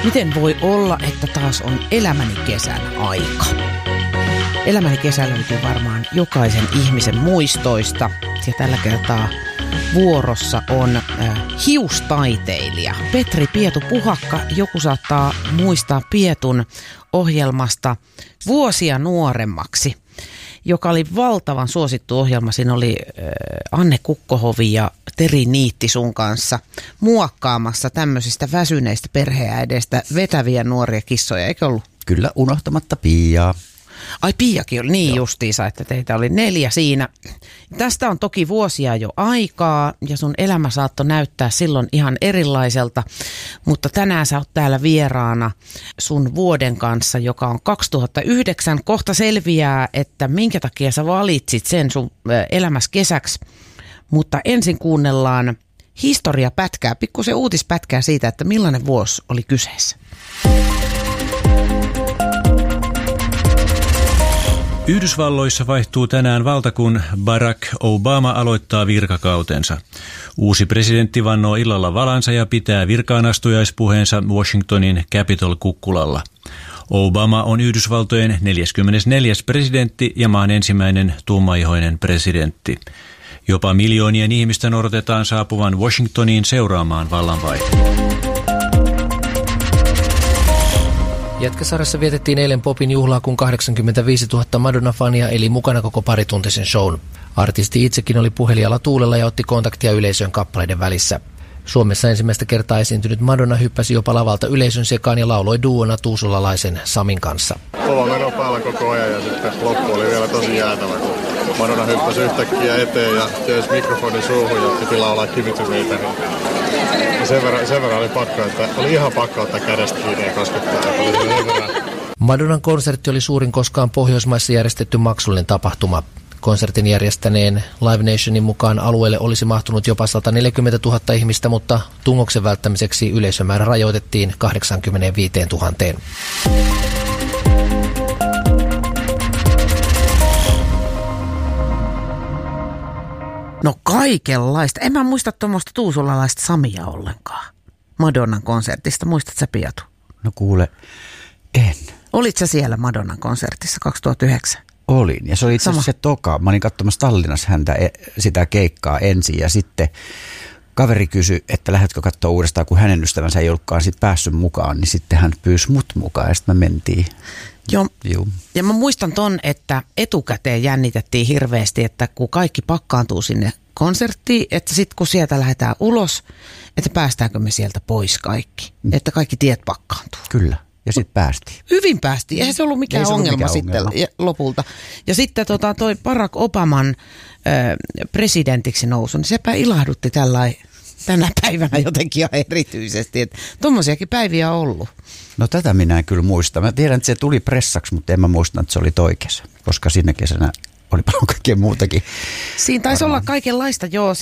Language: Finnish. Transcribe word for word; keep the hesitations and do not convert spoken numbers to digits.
Miten voi olla, että taas on elämäni kesän aika? Elämäni kesä löytyy varmaan jokaisen ihmisen muistoista. Ja tällä kertaa vuorossa on äh, hiustaiteilija Petri Pietu Puhakka. Joku saattaa muistaa Pietun ohjelmasta Vuosia nuoremmaksi, joka oli valtavan suosittu ohjelma. Siinä oli äh, Anne Kukkohovi ja Teri Niitti sun kanssa muokkaamassa tämmöisistä väsyneistä perheenäideistä vetäviä nuoria kissoja, eikö ollut? Kyllä, unohtamatta Piiaa. Ai Piiakin oli, niin Joo. justiinsa, että teitä oli neljä siinä. Tästä on toki vuosia jo aikaa ja sun elämä saattoi näyttää silloin ihan erilaiselta, mutta tänään sä oot täällä vieraana sun vuoden kanssa, joka on kaksituhattayhdeksän. Kohta selviää, että minkä takia sä valitsit sen sun elämässä kesäksi, mutta ensin kuunnellaan historiapätkää, pikkusen uutispätkää siitä, että millainen vuosi oli kyseessä. Yhdysvalloissa vaihtuu tänään valta, kun Barack Obama aloittaa virkakautensa. Uusi presidentti vannoo illalla valansa ja pitää virkaanastujaispuheensa Washingtonin Capitol-kukkulalla. Obama on Yhdysvaltojen neljäskymmenesneljäs presidentti ja maan ensimmäinen tummaihoinen presidentti. Jopa miljoonien ihmisten odotetaan saapuvan Washingtoniin seuraamaan vallanvaihtoa. Jätkäsaaressa vietettiin eilen popin juhlaa, kun kahdeksankymmentäviisituhatta Madonna-fania eli mukana koko parituntisen shown. Artisti itsekin oli puhelijalla tuulella ja otti kontaktia yleisön kappaleiden välissä. Suomessa ensimmäistä kertaa esiintynyt Madonna hyppäsi jopa lavalta yleisön sekaan ja lauloi duona tuusulalaisen Samin kanssa. Kova meno päällä koko ajan ja sitten loppu oli vielä tosi jäätävä, kun Madonna hyppäsi yhtäkkiä eteen ja työsi mikrofonin suuhun ja piti laulaa Give It To Me. Ja sen verran, sen verran oli pakko, että oli ihan pakko ottaa kädestä kiinni ja koskettaa. Madonnan konsertti oli suurin koskaan Pohjoismaissa järjestetty maksullinen tapahtuma. Konsertin järjestäneen Live Nationin mukaan alueelle olisi mahtunut jopa sataneljäkymmentätuhatta ihmistä, mutta tungoksen välttämiseksi yleisömäärä rajoitettiin kahdeksankymmentäviisituhatta. No kaikenlaista. En mä muista tuommoista tuusulalaista Samia ollenkaan. Madonnan konsertista. Muistatko sä, Piatu? No kuule, en. Olit sä siellä Madonnan konsertissa kaksituhattayhdeksän? Olin, ja se oli itse asiassa se toka. Mä olin katsomassa Tallinnassa häntä sitä keikkaa ensin, ja sitten kaveri kysyi, että lähdetkö katsoa uudestaan, kun hänen ystävänsä ei ollutkaan sit päässyt mukaan, niin sitten hän pyysi mut mukaan, ja sitten me mentiin. Joo, Juu. Ja mä muistan ton, että etukäteen jännitettiin hirveästi, että kun kaikki pakkaantuu sinne konserttiin, että sitten kun sieltä lähdetään ulos, että päästäänkö me sieltä pois kaikki, mm. että kaikki tiet pakkaantuu. Kyllä. Ja sitten päästiin. Hyvin päästiin. Eihän se ollut mikään se ollut ongelma mikään sitten ongelma. lopulta. Ja sitten tota, toi Barack Obaman ö, presidentiksi nousu, niin sepä ilahdutti tällainen tänä päivänä jotenkin ihan erityisesti. Että tommosiakin päiviä on ollut. No tätä minä en kyllä muista. Mä tiedän, että se tuli pressaksi, mutta en mä muista, että se oli toi kesä. Koska sinne kesänä oli paljon kaikkea muutakin. Siinä taisi varmaan olla kaikenlaista, joo.